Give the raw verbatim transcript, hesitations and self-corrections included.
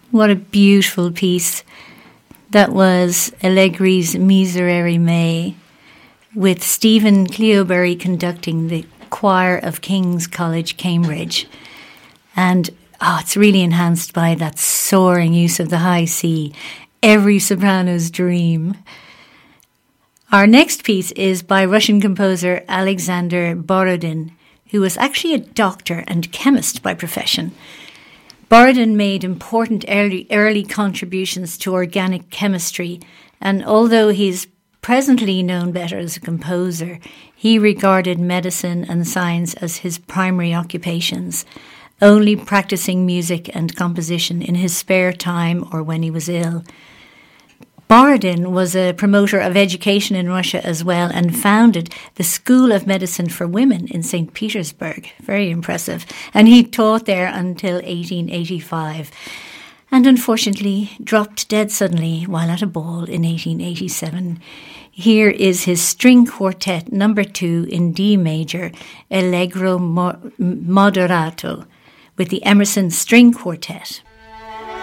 What a beautiful piece. That was Allegri's Miserere Mei, with Stephen Cleobury conducting the choir of King's College, Cambridge. And oh, it's really enhanced by that soaring use of the high C, every soprano's dream. Our next piece is by Russian composer Alexander Borodin, who was actually a doctor and chemist by profession. Borodin made important early, early contributions to organic chemistry, and although he's presently known better as a composer, he regarded medicine and science as his primary occupations, only practicing music and composition in his spare time or when he was ill. Borodin was a promoter of education in Russia as well and founded the School of Medicine for Women in Saint Petersburg. Very impressive. And he taught there until eighteen eighty-five and unfortunately dropped dead suddenly while at a ball in eighteen eighty-seven. Here is his string quartet number two in D major, Allegro Moderato, with the Emerson String Quartet.